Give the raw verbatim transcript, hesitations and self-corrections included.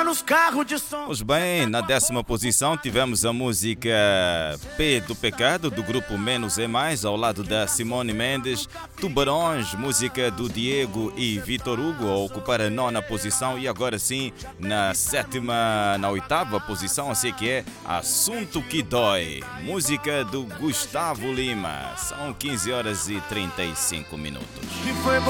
nos carros de som. Pois bem, na décima posição tivemos a música P do Pecado, do grupo Menos é Mais, ao lado da Simone Mendes. Tubarões, música do Diego e Vitor Hugo, a ocupar a nona posição. E agora sim, na sétima, na oitava posição, assim que é Assunto que Dói, música do Gustavo Lima. São quinze horas e trinta e cinco minutos.